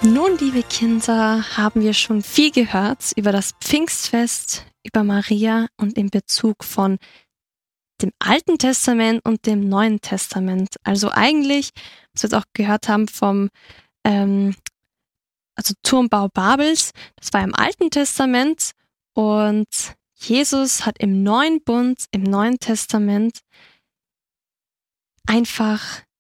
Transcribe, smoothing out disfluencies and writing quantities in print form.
Nun, liebe Kinder, haben wir schon viel gehört über das Pfingstfest, über Maria und in Bezug von dem Alten Testament und dem Neuen Testament. Also eigentlich, was wir jetzt auch gehört haben vom ähm, Turmbau Babels, das war im Alten Testament und Jesus hat im Neuen Bund, im Neuen Testament einfach